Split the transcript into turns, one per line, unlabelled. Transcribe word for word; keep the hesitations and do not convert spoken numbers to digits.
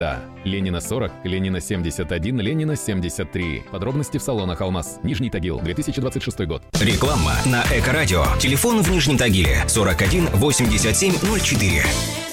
Ленина сорок, Ленина семьдесят один, Ленина семьдесят три. Подробности в салонах «Алмаз». Нижний Тагил, две тысячи двадцать шестой год.
Реклама на Эко-радио. Телефон в Нижнем Тагиле сорок один восемьдесят семь ноль четыре.